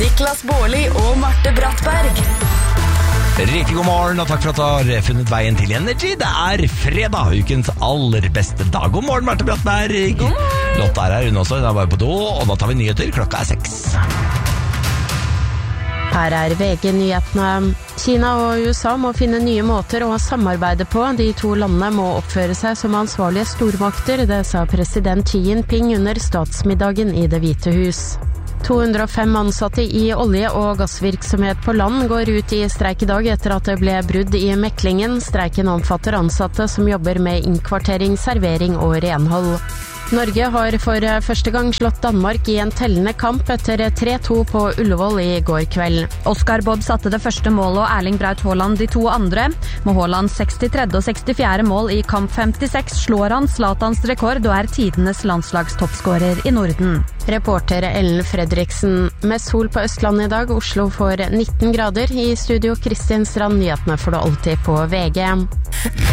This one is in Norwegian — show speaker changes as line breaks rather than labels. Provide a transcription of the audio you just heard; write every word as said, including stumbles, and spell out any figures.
Niklas Baarli og Marte Brattberg.
Riktig god morgen, og takk for at du har funnet veien til Energy. Det er fredag, ukens aller beste dag. God morgen, Marte Brattberg.
God morgen.
Lotta er her, hun også, hun er bare på do, og da tar vi nyheter. Klokka er seks.
Her er V G-nyhetene. Kina og U S A må finne nye måter å samarbeide på. De to landene må oppføre seg som ansvarlige stormakter, det sa president Xi Jinping under statsmiddagen i Det hvite hus. to hundre og fem ansatte i olje- og gassvirksomhet på land går ut i streik i dag etter at det ble brudd i meklingen. Streiken omfatter ansatte som jobber med innkvartering, servering og renhold. Norge har for første gang slått Danmark i en tellende kamp etter tre to på Ullevål i går kveld.
Oscar Bob satte det første målet og Erling Braut Haaland de to andre. Med Haaland sekstitre og sekstifire mål i kamp femtiseks slår han Zlatans rekord og er tidenes landslagstoppskårer i Norden.
Reporter Ellen Fredriksen. Med sol på Østlandet i dag, Oslo får nitten grader. I studio Kristin Strand, nyhetene får du alltid på V G.